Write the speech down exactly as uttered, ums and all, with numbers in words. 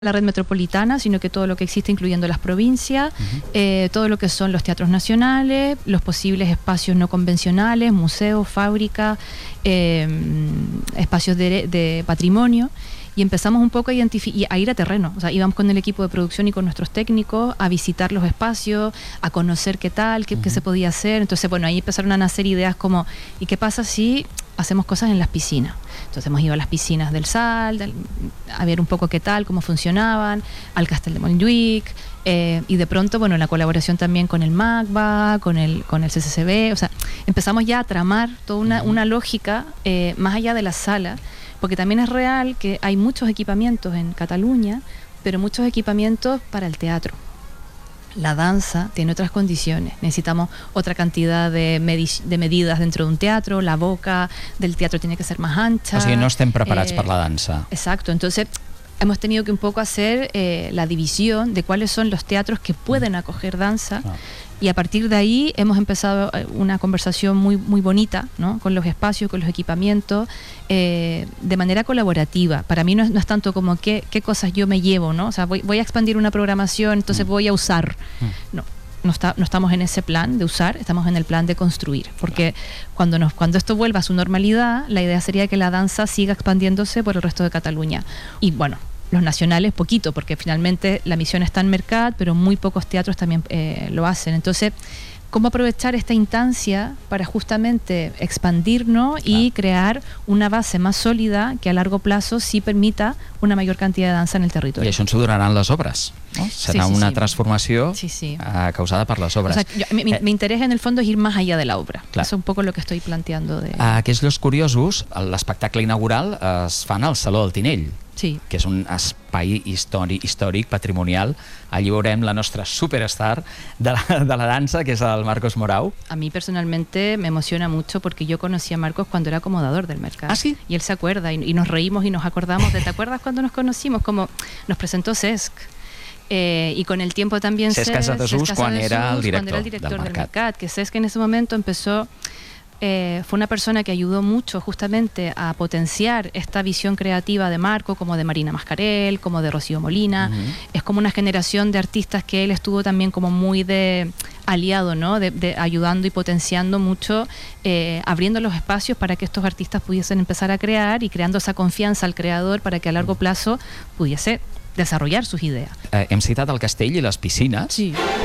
la red metropolitana, sino que todo lo que existe, incluyendo las provincias, uh-huh. eh, todo lo que son los teatros nacionales, los posibles espacios no convencionales, museos, fábricas, eh, espacios de, de patrimonio. Y empezamos un poco a, identifi- a ir a terreno. O sea, íbamos con el equipo de producción y con nuestros técnicos a visitar los espacios, a conocer qué tal, qué, uh-huh. qué se podía hacer. Entonces, bueno, ahí empezaron a nacer ideas como, ¿y qué pasa si hacemos cosas en las piscinas? Entonces hemos ido a las piscinas del Sal, del, a ver un poco qué tal, cómo funcionaban, al Castel de Montjuïc, eh, y de pronto, bueno, la colaboración también con el MACBA, con el, con el C C C B. O sea, empezamos ya a tramar toda una, uh-huh. una lógica eh, más allá de la sala, porque también es real que hay muchos equipamientos en Cataluña, pero muchos equipamientos para el teatro. La danza tiene otras condiciones. Necesitamos otra cantidad de, medi- de medidas dentro de un teatro. La boca del teatro tiene que ser más ancha. O sigui, no estem preparats eh, per la dansa. Exacto. Entonces, hemos tenido que un poco hacer eh, la división de cuáles son los teatros que pueden acoger danza. Ah. Y a partir de ahí hemos empezado una conversación muy, muy bonita, ¿no? Con los espacios, con los equipamientos, eh, de manera colaborativa. Para mí no es, no es tanto como qué, qué cosas yo me llevo, ¿no? O sea, voy, voy a expandir una programación, entonces mm. voy a usar. Mm. No, no, está, no estamos en ese plan de usar, estamos en el plan de construir. Porque cuando, nos, cuando esto vuelva a su normalidad, la idea sería que la danza siga expandiéndose por el resto de Cataluña. Y bueno, los nacionales poquito, porque finalmente la misión está en Mercat, pero muy pocos teatros también eh, lo hacen. Entonces, ¿cómo aprovechar esta instancia para justamente expandirnos y crear una base más sòlida que a largo plazo sí permita una mayor cantidad de dansa en el territorio? I això ens ho duraran les obres, no? Serà sí, sí, una sí. transformació sí, sí. Uh, causada per les obres. O sea, yo, mi, mi, eh, mi interés en el fondo es ir más allá de la obra. Clar. Eso es un poco lo que estoy planteando. De... A aquells llocs curiosos, l'espectacle inaugural es fan al Saló del Tinell, sí. que és un espai històric, històric, patrimonial. Allí veurem la nostra superstar de la, de la dansa, que es el Marcos Morau. A mí personalmente me emociona mucho porque yo conocí a Marcos cuando era acomodador del Mercat. ¿Ah, sí? Y él se acuerda y, y nos reímos y nos acordamos de, ¿te acuerdas cuando nos conocimos? Como nos presentó Cesc. Eh, y con el tiempo también Cesc Casadesús, quan era el director, era el director del, del Mercat. Mercat, que Cesc en ese momento empezó... Eh, fue una persona que ayudó mucho justamente a potenciar esta visión creativa de Marco, como de Marina Mascarell, como de Rocío Molina. Uh-huh. Es como una generación de artistas que él estuvo también como muy de aliado, ¿no? De, de ayudando y potenciando mucho, eh, abriendo los espacios para que estos artistas pudiesen empezar a crear y creando esa confianza al creador para que a largo plazo pudiese desarrollar sus ideas. Eh, hem citat el castell i les piscines. Sí.